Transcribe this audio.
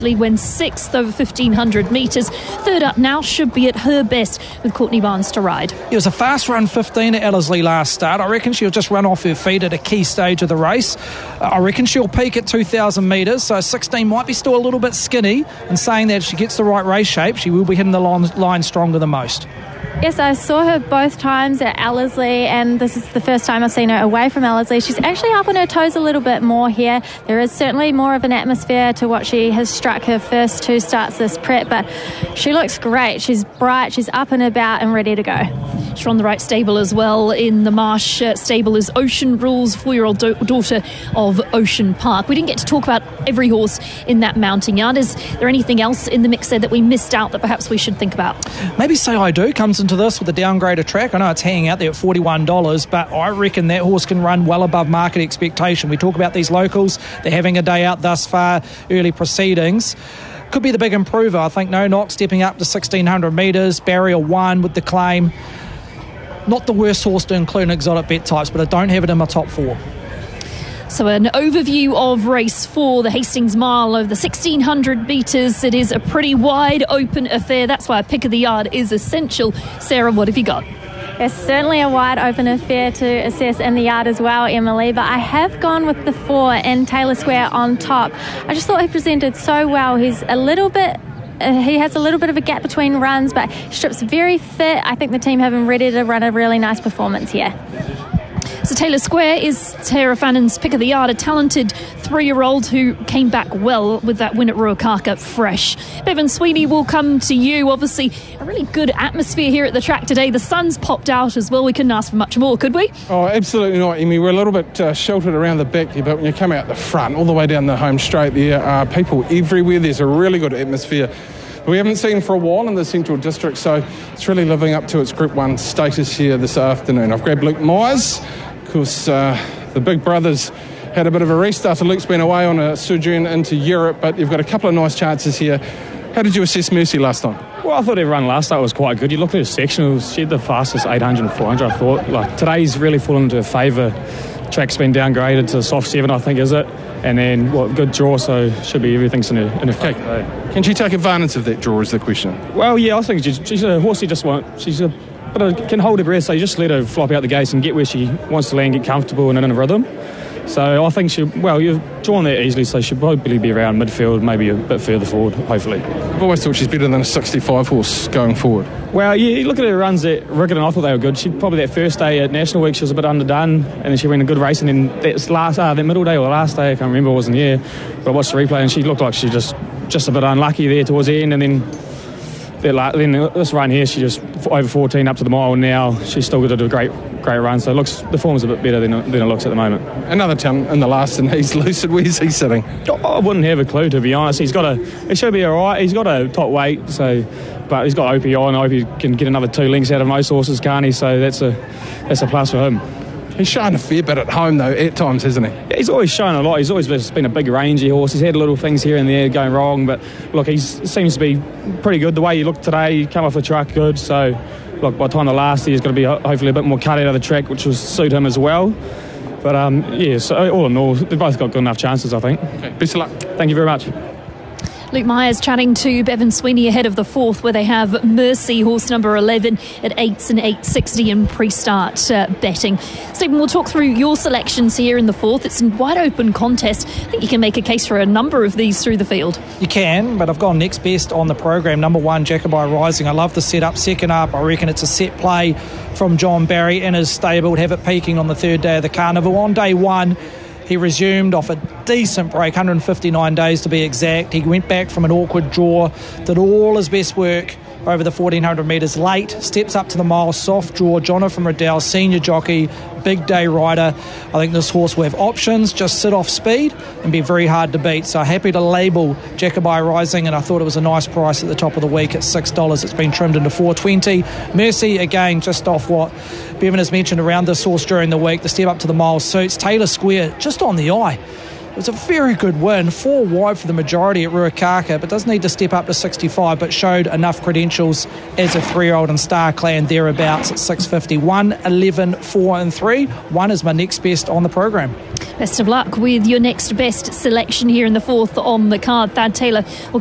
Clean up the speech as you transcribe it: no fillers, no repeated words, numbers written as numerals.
wins 6th over 1,500 metres. Third up now should be at her best with Courtney Barnes to ride. It was a fast run 15 at Ellerslie last start. I reckon she'll just run off her feet at a key stage of the race. I reckon she'll peak at 2,000 metres, so 16 might be still a little bit skinny, and saying that if she gets the right race shape, she will be hitting the line stronger than most. Yes, I saw her both times at Ellerslie, and this is the first time I've seen her away from Ellerslie. She's actually up on her toes a little bit more here. There is certainly more of an atmosphere to what she has struck her first 2 starts this prep, but she looks great. She's bright, she's up and about and ready to go. She's from the right stable as well. In the Marsh stable is Ocean Rules, 4-year-old daughter of Ocean Park. We didn't get to talk about every horse in that mounting yard. Is there anything else in the mix there that we missed out that perhaps we should think about? Maybe Say I Do comes into this with a downgraded track. I know it's hanging out there at $41, but I reckon that horse can run well above market expectation. We talk about these locals. They're having a day out thus far, early proceedings. Could be the big improver. I think No Knock stepping up to 1,600 metres, barrier 1 with the claim. Not the worst horse to include in exotic bet types, but I don't have it in my top 4. So an overview of race 4, the Hastings Mile over the 1,600 metres. It is a pretty wide open affair. That's why a pick of the yard is essential. Sarah, what have you got? It's certainly a wide open affair to assess in the yard as well, Emily, but I have gone with the 4 and Taylor Square on top. I just thought he presented so well. He's a little bit... he has a little bit of a gap between runs, but Strip's very fit. I think the team have him ready to run a really nice performance here. So Taylor Square is Tara Fannon's pick of the yard, a talented 3-year-old who came back well with that win at Ruakaka fresh. Bevan Sweeney will come to you. Obviously, a really good atmosphere here at the track today. The sun's popped out as well. We couldn't ask for much more, could we? Oh, absolutely not, Emmy. We're a little bit sheltered around the back here, but when you come out the front, all the way down the home straight, there are people everywhere. There's a really good atmosphere we haven't seen for a while in the Central District, so it's really living up to its Group 1 status here this afternoon. I've grabbed Luke Myers. Of course, the big brothers had a bit of a rest after Luke's been away on a sojourn into Europe, but you've got a couple of nice chances here. How did you assess Mercy last time? Well, I thought her run last start was quite good. You looked at her sectionals, she had the fastest 800 and 400, I thought. Like, today's really fallen into her favour. Track's been downgraded to soft 7, I think, is it? And then, good draw, so should be everything's in her favour. Okay. Can she take advantage of that draw is the question? Well, yeah, I think she's a horse you just want. But can hold her breath, so you just let her flop out the gates and get where she wants to land, get comfortable and in a rhythm. So I think you've drawn that easily, so she'll probably be around midfield, maybe a bit further forward, hopefully. I've always thought she's better than a 65 horse going forward. Well, yeah, you look at her runs at Riccarton, I thought they were good. She probably that first day at National Week, she was a bit underdone, and then she ran a good race, and then that middle day or the last day, I can't remember, I wasn't here, but I watched the replay, and she looked like she just a bit unlucky there towards the end, and then this run here, she just over 14 up to the mile, and now she's still got a great run, so the form's a bit better than it looks at the moment. Another talent in the last, and he's Lucid. Where's he sitting? I wouldn't have a clue, to be honest. It should be all right. He's got a top weight, but he's got OPI, and I hope he can get another 2 lengths out of most horses, can't he? So that's a plus for him. He's shown a fair bit at home, though, at times, hasn't he? Yeah, he's always shown a lot. He's always been a big, rangy horse. He's had little things here and there going wrong, but look, he seems to be pretty good. The way he looked today, he came off the truck good. So, look, by the time the last year, he's going to be hopefully a bit more cut out of the track, which will suit him as well. But, so all in all, they've both got good enough chances, I think. Okay, best of luck. Thank you very much. Luke Myers chatting to Bevan Sweeney ahead of the 4th, where they have Mercy, horse number 11, at 8s and 8.60 in pre-start betting. Stephen, we'll talk through your selections here in the 4th. It's a wide open contest. I think you can make a case for a number of these through the field. You can, but I've gone next best on the program. Number 1, Jacobi Rising. I love the setup. Second up, I reckon it's a set play from John Barry in his stable. Have it peaking on the 3rd day of the carnival. On day 1, he resumed off a decent break, 159 days to be exact. He went back from an awkward draw, did all his best work over the 1,400 metres late, steps up to the mile, soft draw. Jonathan Riddell, senior jockey, big day rider. I think this horse will have options, just sit off speed and be very hard to beat. So happy to label Jacobi Rising, and I thought it was a nice price at the top of the week at $6. It's been trimmed into $4.20. Mercy, again, just off what Bevan has mentioned around this horse during the week. The step up to the mile suits. Taylor Square, just on the eye. It was a very good win, 4 wide for the majority at Ruakaka, but does need to step up to 65, but showed enough credentials as a 3-year-old in Star Clan thereabouts at 6.50. 1, 11, 4 and 3. 1 is my next best on the program. Best of luck with your next best selection here in the fourth on the card. Thad Taylor will